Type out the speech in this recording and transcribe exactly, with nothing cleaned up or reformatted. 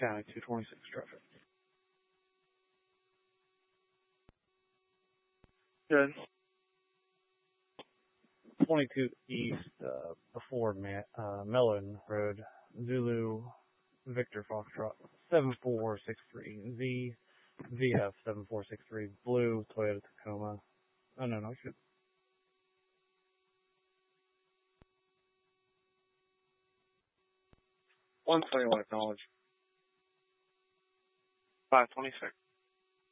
County, two twenty-six traffic. Good. twenty-two East, uh, before Ma- uh, Mellon Road, Zulu, Victor Foxtrot, seven four six three, Z, V F seven four six three, Blue, Toyota Tacoma. Oh, no, no, I should. one twenty-one, acknowledge. five twenty-six.